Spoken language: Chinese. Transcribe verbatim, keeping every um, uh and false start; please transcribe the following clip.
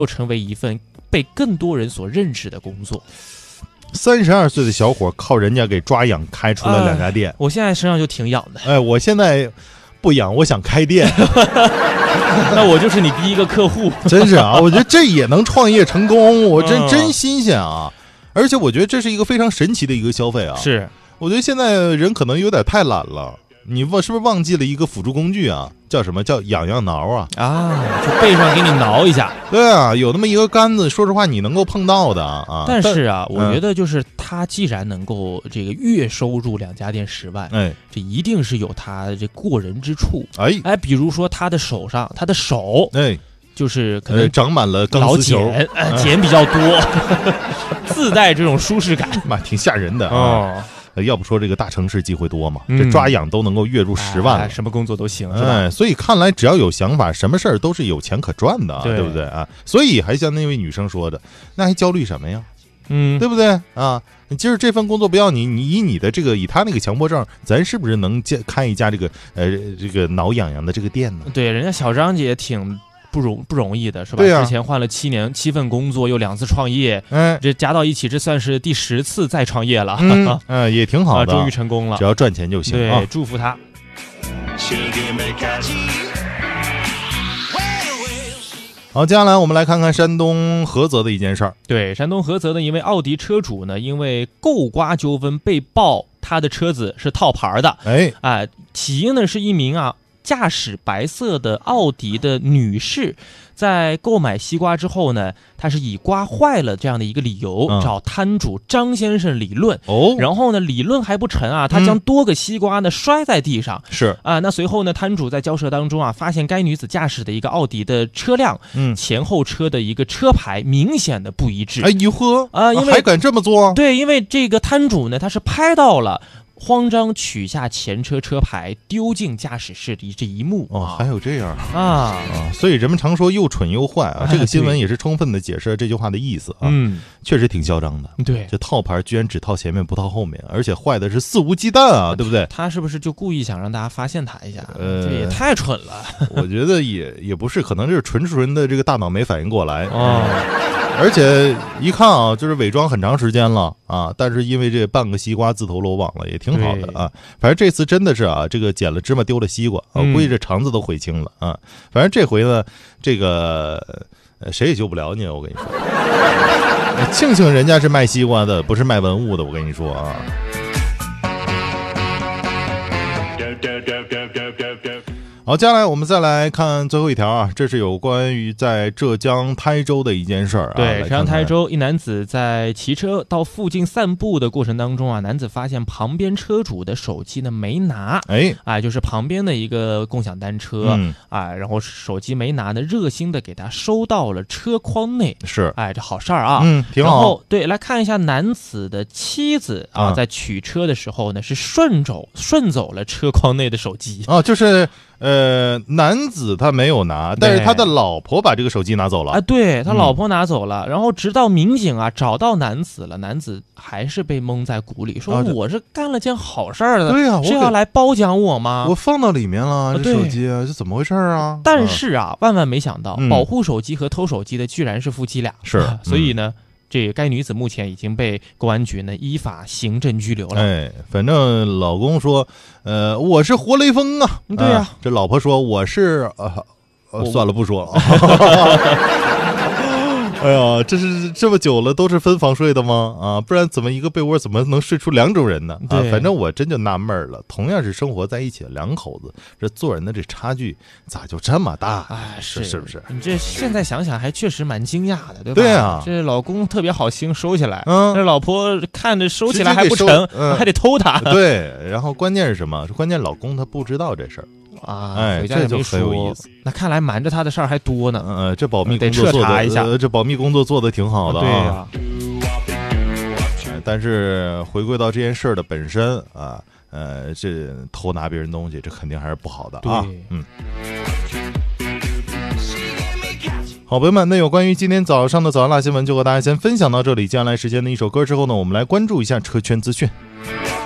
又成为一份被更多人所认识的工作。 三十二岁的小伙靠人家给抓痒开出了两家店、 呃、我现在身上就挺痒的。 哎，我现在不痒，我想开店。 那我就是你第一个客户。 真是啊，我觉得这也能创业成功，我真、嗯、真新鲜啊！而且我觉得这是一个非常神奇的一个消费啊。 是， 我觉得现在人可能有点太懒了。你忘是不是忘记了一个辅助工具啊？叫什么？叫痒痒挠啊！ 啊，就背上给你挠一下。 对啊，有那么一个杆子，说实话你能够碰到的啊。 但是啊，我觉得就是他既然能够这个月收入两家店十万， 哎， 这一定是有他这过人之处。 哎哎，比如说他的手上，他的手， 哎， 就是可能长满了钢丝球， 茧，呃，茧比较多，自带这种舒适感， 妈挺吓人的啊。 哦， 要不说这个大城市机会多嘛， 嗯、 这抓痒都能够月入十万了、 哎，什么工作都行，是吧？ 哎，所以看来只要有想法，什么事儿都是有钱可赚的啊， 对, 对不对啊？所以还像那位女生说的，那还焦虑什么呀？ 嗯， 对不对啊？你今儿这份工作不要你，你以你的这个以他那个强迫症，咱是不是能开一家这个呃这个挠痒痒的这个店呢？ 对，人家小张姐挺。不容不容易的是吧？ 对啊， 之前换了七年七份工作，又两次创业， 哎， 这加到一起，这算是第十次再创业了。 嗯，呃、也挺好的、 啊，终于成功了。 只要赚钱就行。 对， 啊、 祝福他。 好，接下来我们来看看山东菏泽的一件事儿。 对，山东菏泽的一位奥迪车主呢，因为购刮纠纷被曝他的车子是套牌的。 哎， 啊、呃，起因呢是一名啊。驾驶白色的奥迪的女士，在购买西瓜之后呢，她是以刮坏了这样的一个理由、嗯、找摊主张先生理论。 哦， 然后呢，理论还不成啊，他将多个西瓜呢、嗯、摔在地上。 是啊、呃，那随后呢，摊主在交涉当中啊，发现该女子驾驶的一个奥迪的车辆， 嗯， 前后车的一个车牌明显的不一致。 哎呦呵， 啊，因为还敢这么做？ 对，因为这个摊主呢，他是拍到了。慌张取下前车车牌丢进驾驶室的这一幕哦，还有这样啊啊！所以人们常说又蠢又坏啊，这个新闻也是充分的解释了这句话的意思啊。 嗯， 确实挺嚣张的。 对， 这套牌居然只套前面不套后面，而且坏的是肆无忌惮啊，对不对？ 他是不是就故意想让大家发现他一下？ 呃， 这也太蠢了。 我觉得也也不是，可能就是纯纯的这个大脑没反应过来哦。 而且一看啊，就是伪装很长时间了啊，但是因为这半个西瓜自投罗网了，也挺好的啊。反正这次真的是啊，这个捡了芝麻丢了西瓜啊，估计这肠子都悔青了啊。反正这回呢，这个呃谁也救不了你，我跟你说。庆幸人家是卖西瓜的，不是卖文物的，我跟你说啊。好，接下来我们再来看最后一条啊，这是有关于在浙江台州的一件事儿啊。 对，浙江台州一男子在骑车到附近散步的过程当中啊，男子发现旁边车主的手机呢没拿， 哎， 啊，就是旁边的一个共享单车， 嗯、 啊，然后手机没拿呢，热心的给他收到了车筐内， 是， 哎，这好事儿啊， 嗯，挺好。 然后对，来看一下男子的妻子啊， 啊在取车的时候呢，是顺走顺走了车筐内的手机啊，就是。呃，男子他没有拿，但是他的老婆把这个手机拿走了啊，对他老婆拿走了、嗯，然后直到民警啊找到男子了，男子还是被蒙在鼓里，说我是干了件好事儿的， 对呀、啊， 是要来褒奖我吗？ 我放到里面了，这手机啊，这怎么回事啊？ 但是啊，万万没想到， 嗯、 保护手机和偷手机的居然是夫妻俩， 是， 啊、所以呢。嗯这该女子目前已经被公安局呢依法行政拘留了。 哎，反正老公说，呃，我是活雷锋啊。 对呀、啊呃，这老婆说我是呃，呃算了不说了。哎呀，这是这么久了都是分房睡的吗？啊，不然怎么一个被窝怎么能睡出两种人呢？啊，反正我真就纳闷了，同样是生活在一起的两口子，这做人的这差距咋就这么大？ 哎， 是是不是？ 你这现在想想还确实蛮惊讶的，对吧？ 对啊， 这老公特别好心收起来， 嗯， 这老婆看着收起来还不成， 嗯、 还得偷他。 对，然后关键是什么？关键老公他不知道这事儿。 啊， 哎，这就很有意思。 那看来瞒着他的事儿还多呢。 呃，这保密工作做的，呃，这保密工作做的挺好的啊。 对呀、 啊。但是回归到这件事儿的本身啊，呃，这偷拿别人东西，这肯定还是不好的啊。嗯。好，朋友们，那有关于今天早上的早上辣新闻就和大家先分享到这里。接下来时间的一首歌之后呢，我们来关注一下车圈资讯。